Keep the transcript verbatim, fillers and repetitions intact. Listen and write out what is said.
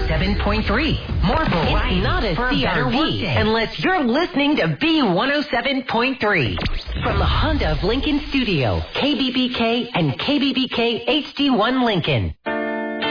seven point three. More variety. It's not a C R V unless you're listening to B one oh seven point three. From the Honda of Lincoln studio, K B B K and K B B K H D one Lincoln.